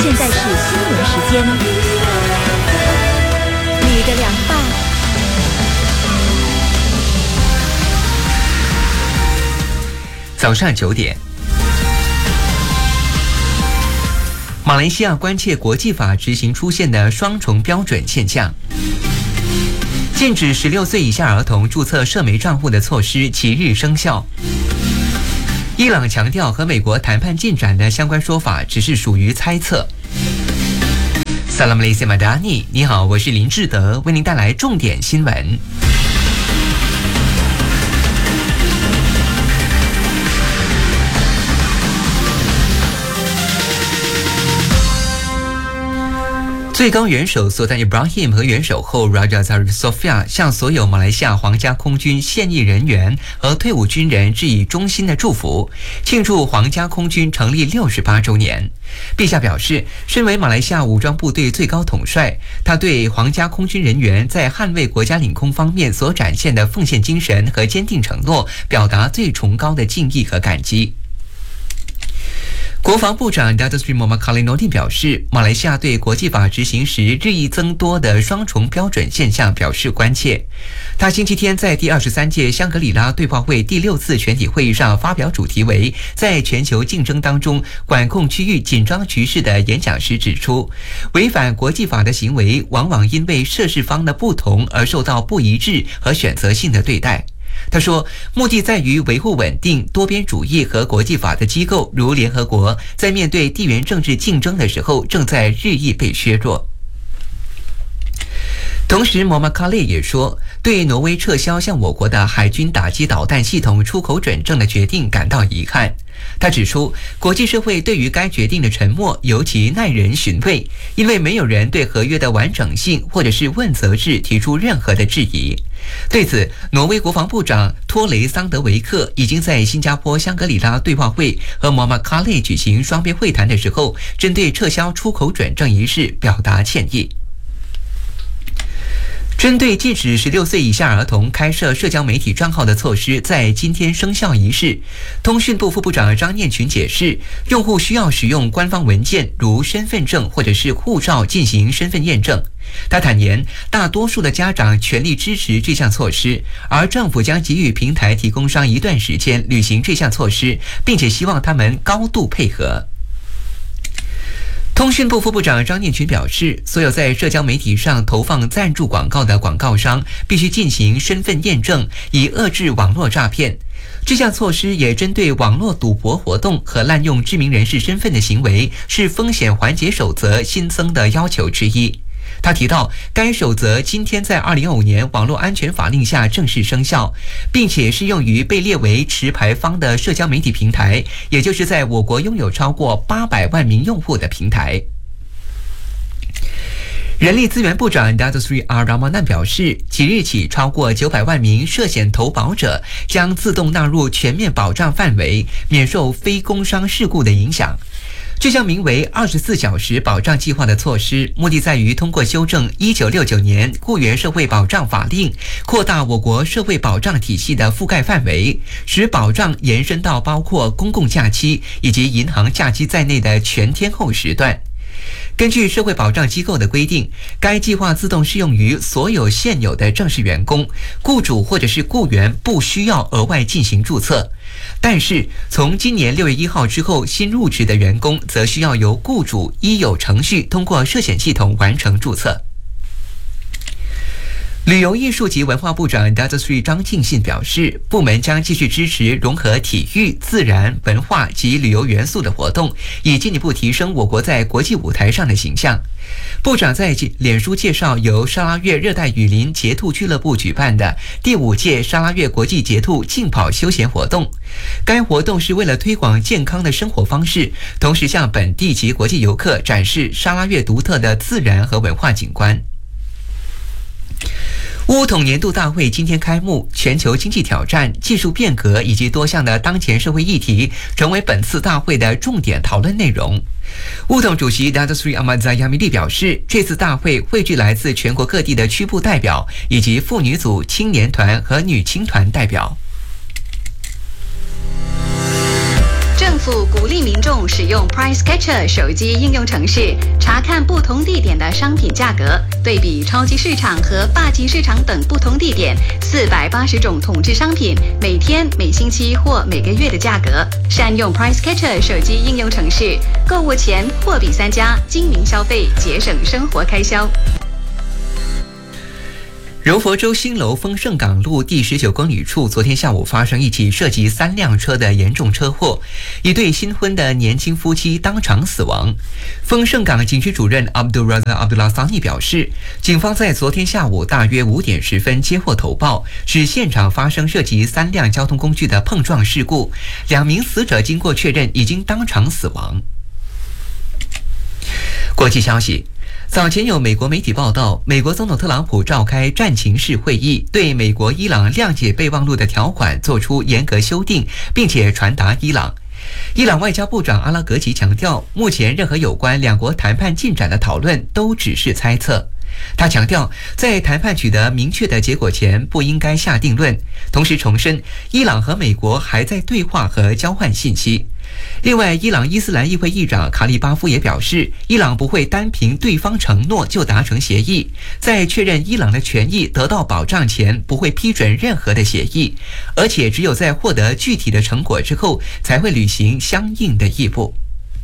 现在是新闻时间，你的两半。 早上9点，马来西亚关切国际法执行出现的双重标准现象。禁止16岁以下儿童注册社媒账户的措施即日生效。伊朗强调和美国谈判进展的相关说法只是属于猜测。Salam alaikum madani， 你好，我是林志德，为您带来重点新闻。最高元首苏丹 Ibrahim 和元首后 Raja Zarif Sofia 向所有马来西亚皇家空军现役人员和退伍军人致以衷心的祝福，庆祝皇家空军成立68周年。陛下表示，身为马来西亚武装部队最高统帅，他对皇家空军人员在捍卫国家领空方面所展现的奉献精神和坚定承诺，表达最崇高的敬意和感激。国防部长 Datuk Seri Muhammad Khalil Nordin 表示，马来西亚对国际法执行时日益增多的双重标准现象表示关切。他星期天在第23届香格里拉对话会第6次全体会议上发表主题为“在全球竞争当中管控区域紧张局势”的演讲时指出，违反国际法的行为往往因为涉事方的不同而受到不一致和选择性的对待。他说，目的在于维护稳定、多边主义和国际法的机构，如联合国，在面对地缘政治竞争的时候，正在日益被削弱。同时 Muhammad Khalil 也说，对挪威撤销向我国的海军打击导弹系统出口准证的决定感到遗憾。他指出，国际社会对于该决定的沉默尤其耐人寻味，因为没有人对合约的完整性或者是问责制提出任何的质疑。对此，挪威国防部长托雷桑德维克已经在新加坡香格里拉对话会和 Muhammad Khalil 举行双边会谈的时候，针对撤销出口准证一事表达歉意。针对禁止16岁以下儿童开设社交媒体账号的措施在今天生效一事，通讯部副部长张念群解释，用户需要使用官方文件如身份证或者是护照进行身份验证。他坦言，大多数的家长全力支持这项措施，而政府将给予平台提供商一段时间履行这项措施，并且希望他们高度配合。通讯部副部长张念群表示，所有在社交媒体上投放赞助广告的广告商必须进行身份验证，以遏制网络诈骗。这项措施也针对网络赌博活动和滥用知名人士身份的行为，是风险缓解守则新增的要求之一。他提到，该守则今天在2025年网络安全法令下正式生效，并且适用于被列为持牌方的社交媒体平台，也就是在我国拥有超过800万名用户的平台。人力资源部长 Datuk Seri R. Ramanan 表示，即日起超过900万名涉险投保者将自动纳入全面保障范围，免受非工伤事故的影响。这项名为24小时保障计划的措施，目的在于通过修正1969年雇员社会保障法令，扩大我国社会保障体系的覆盖范围，使保障延伸到包括公共假期以及银行假期在内的全天候时段。根据社会保障机构的规定，该计划自动适用于所有现有的正式员工，雇主或者是雇员不需要额外进行注册。但是从今年6月1号之后，新入职的员工则需要由雇主依有程序通过社险系统完成注册。旅游艺术及文化部长 Datuk Seri 张庆信表示，部门将继续支持融合体育、自然、文化及旅游元素的活动，以进一步提升我国在国际舞台上的形象。部长在脸书介绍由沙拉越热带雨林截兔俱乐部举办的第5届沙拉越国际截兔竞跑休闲活动。该活动是为了推广健康的生活方式，同时向本地及国际游客展示沙拉越独特的自然和文化景观。乌统年度大会今天开幕，全球经济挑战、技术变革以及多项的当前社会议题成为本次大会的重点讨论内容。乌统主席 Datuk Seri Ahmad Zahid 表示，这次大会汇聚来自全国各地的区部代表，以及妇女组、青年团和女青团代表。 正府鼓励民众使用 Price Catcher 手机应用程式，查看不同地点的商品价格，对比超级市场和霸级市场等不同地点480种统制商品每天、每星期或每个月的价格。善用 Price Catcher 手机应用程式，购物前货比三家，精明消费，节省生活开销。 柔佛州新楼丰盛港路第19公里处，昨天下午发生一起涉及3辆车的严重车祸，一对新婚的年轻夫妻当场死亡。丰盛港警区主任 Abdul Razak Abdullah Sani 表示，警方在昨天下午大约5点10分接获投报，指现场发生涉及3辆交通工具的碰撞事故，2名死者经过确认已经当场死亡。国际消息，早前有美国媒体报道，美国总统特朗普召开战情室会议，对美国伊朗谅解备忘录的条款做出严格修订，并且传达伊朗。伊朗外交部长阿拉格齐强调，目前任何有关两国谈判进展的讨论都只是猜测。他强调，在谈判取得明确的结果前，不应该下定论。同时重申，伊朗和美国还在对话和交换信息。另外，伊朗伊斯兰议会议长卡利巴夫也表示，伊朗不会单凭对方承诺就达成协议，在确认伊朗的权益得到保障前，不会批准任何的协议，而且只有在获得具体的成果之后，才会履行相应的义务。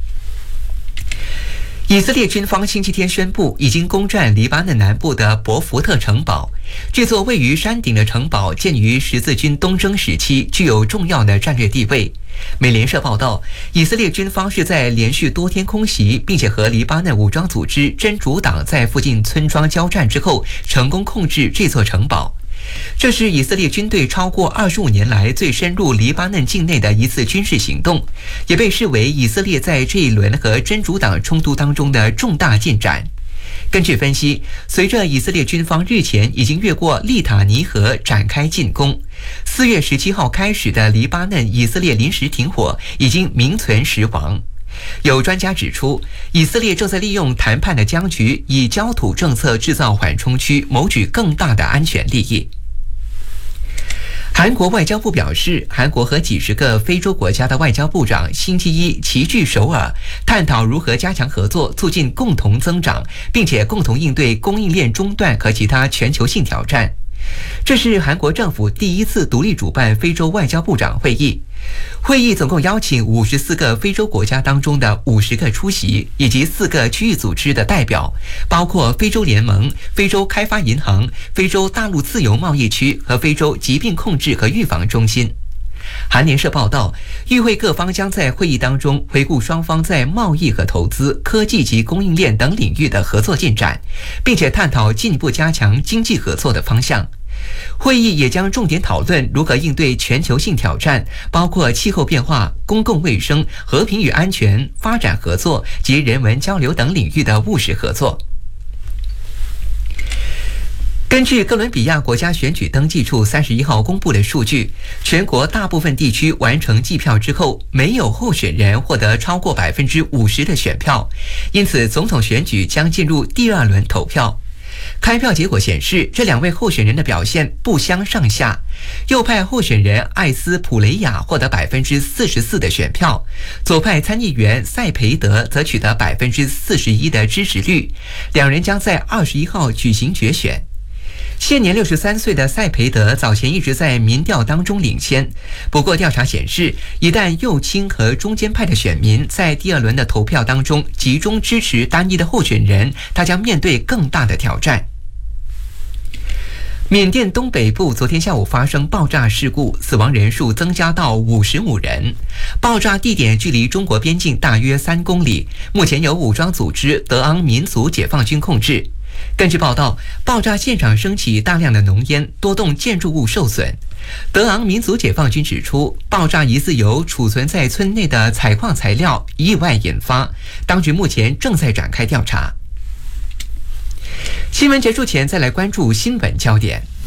以色列军方星期天宣布，已经攻占黎巴嫩南部的博福特城堡。这座位于山顶的城堡建于十字军东征时期，具有重要的战略地位。美联社报道，以色列军方是在连续多天空袭，并且和黎巴嫩武装组织真主党在附近村庄交战之后，成功控制这座城堡。这是以色列军队超过25年来最深入黎巴嫩境内的一次军事行动，也被视为以色列在这一轮和真主党冲突当中的重大进展。根据分析，随着以色列军方日前已经越过利塔尼河展开进攻，4月17号开始的黎巴嫩以色列临时停火已经名存实亡。有专家指出，以色列正在利用谈判的僵局，以焦土政策制造缓冲区，谋取更大的安全利益。韩国外交部表示，韩国和几十个非洲国家的外交部长星期一齐聚首尔，探讨如何加强合作，促进共同增长，并且共同应对供应链中断和其他全球性挑战。这是韩国政府第一次独立主办非洲外交部长会议。会议总共邀请54个非洲国家当中的50个出席，以及4个区域组织的代表，包括非洲联盟、非洲开发银行、非洲大陆自由贸易区和非洲疾病控制和预防中心。韩联社报道，与会各方将在会议当中回顾双方在贸易和投资、科技及供应链等领域的合作进展，并且探讨进一步加强经济合作的方向。会议也将重点讨论如何应对全球性挑战，包括气候变化、公共卫生、和平与安全、发展合作及人文交流等领域的务实合作。根据哥伦比亚国家选举登记处31号公布的数据，全国大部分地区完成计票之后，没有候选人获得超过50%的选票，因此总统选举将进入第2轮投票。开票结果显示，这2位候选人的表现不相上下。右派候选人艾斯普雷亚获得44%的选票，左派参议员塞培德则取得41%的支持率。2人将在21号举行决选。现年63岁的塞培德早前一直在民调当中领先，不过调查显示，一旦右倾和中间派的选民在第2轮的投票当中集中支持单一的候选人，他将面对更大的挑战。缅甸东北部昨天下午发生爆炸事故，死亡人数增加到55人。爆炸地点距离中国边境大约3公里，目前由武装组织德昂民族解放军控制。根据报道，爆炸现场升起大量的浓烟，多栋建筑物受损。德昂民族解放军指出，爆炸疑似由储存在村内的采矿材料意外引发，当局目前正在展开调查。新闻结束前，再来关注新闻焦点。